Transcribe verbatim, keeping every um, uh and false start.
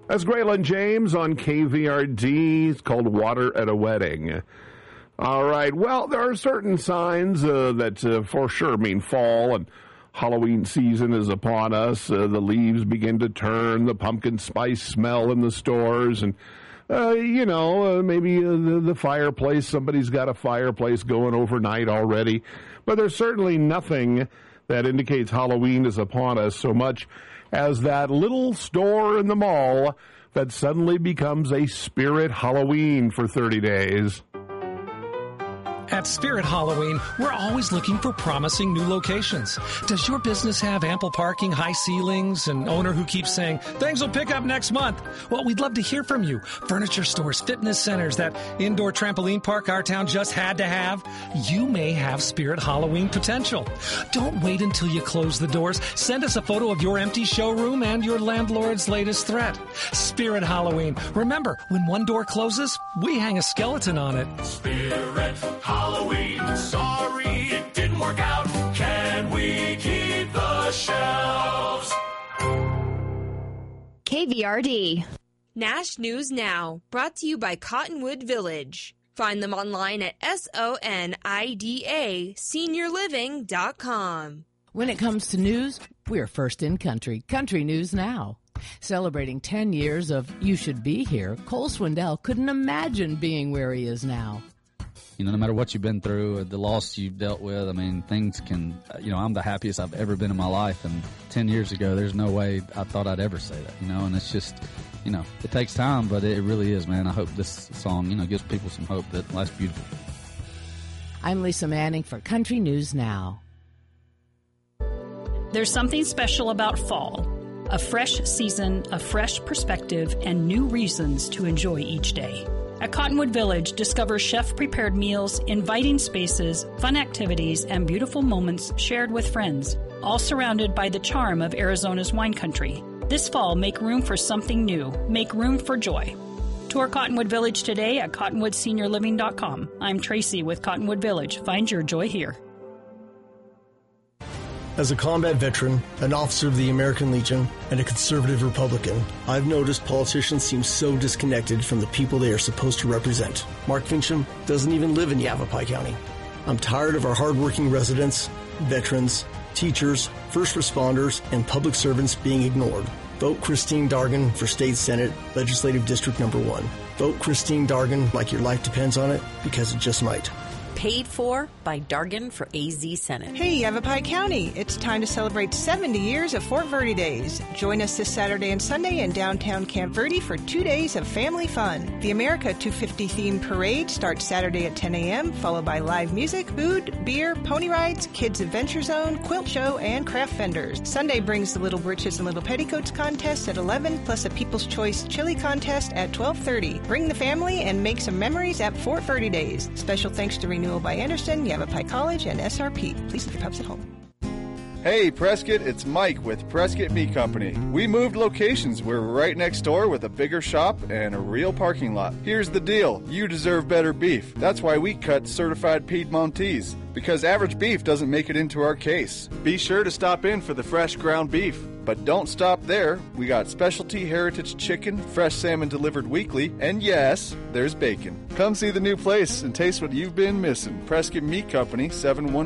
That's Graylin James on K V R D. It's called Water at a Wedding. All right. Well, there are certain signs uh, that uh, for sure mean fall and Halloween season is upon us. Uh, the leaves begin to turn, the pumpkin spice smell in the stores, and, uh, you know, uh, maybe uh, the, the fireplace, somebody's got a fireplace going overnight already. But there's certainly nothing that indicates Halloween is upon us so much as that little store in the mall that suddenly becomes a Spirit Halloween for thirty days. At Spirit Halloween, we're always looking for promising new locations. Does your business have ample parking, high ceilings, and owner who keeps saying, things will pick up next month? Well, we'd love to hear from you. Furniture stores, fitness centers, that indoor trampoline park our town just had to have. You may have Spirit Halloween potential. Don't wait until you close the doors. Send us a photo of your empty showroom and your landlord's latest threat. Spirit Halloween. Remember, when one door closes, we hang a skeleton on it. Spirit Halloween. Halloween, sorry it didn't work out. Can we keep the shelves? K V R D. Nash News Now, brought to you by Cottonwood Village. Find them online at S O N I D A senior living dot com. When it comes to news, we're first in country. Country News Now. Celebrating ten years of You Should Be Here, Cole Swindell couldn't imagine being where he is now. You know, no matter what you've been through or the loss you've dealt with, I mean, things can, you know, I'm the happiest I've ever been in my life. And ten years ago, there's no way I thought I'd ever say that, you know, and it's just, you know, it takes time, but it really is, man. I hope this song, you know, gives people some hope that life's beautiful. I'm Lisa Manning for Country News Now. There's something special about fall. A fresh season, a fresh perspective, and new reasons to enjoy each day. At Cottonwood Village, discover chef-prepared meals, inviting spaces, fun activities, and beautiful moments shared with friends, all surrounded by the charm of Arizona's wine country. This fall, make room for something new. Make room for joy. Tour Cottonwood Village today at cottonwood senior living dot com. I'm Tracy with Cottonwood Village. Find your joy here. As a combat veteran, an officer of the American Legion, and a conservative Republican, I've noticed politicians seem so disconnected from the people they are supposed to represent. Mark Fincham doesn't even live in Yavapai County. I'm tired of our hardworking residents, veterans, teachers, first responders, and public servants being ignored. Vote Christine Dargan for State Senate, Legislative District Number one. Vote Christine Dargan like your life depends on it, because it just might. Paid for by Dargan for A Z Senate. Hey, Yavapai County. It's time to celebrate seventy years of Fort Verde Days. Join us this Saturday and Sunday in downtown Camp Verde for two days of family fun. The America two fifty themed parade starts Saturday at ten a.m., followed by live music, food, beer, pony rides, kids adventure zone, quilt show, and craft vendors. Sunday brings the Little Britches and Little Petticoats contest at eleven, plus a People's Choice chili contest at twelve thirty. Bring the family and make some memories at Fort Verde Days. Special thanks to Renewal by Anderson, Yavapai College, and S R P. Please leave your pups at home. Hey Prescott, it's Mike with Prescott Meat Company. We moved locations. We're right next door with a bigger shop and a real parking lot. Here's the deal. You deserve better beef. That's why we cut certified Piedmontese, because average beef doesn't make it into our case. Be sure to stop in for the fresh ground beef. But don't stop there. We got specialty heritage chicken, fresh salmon delivered weekly, and yes, there's bacon. Come see the new place and taste what you've been missing. Prescott Meat Company, seven one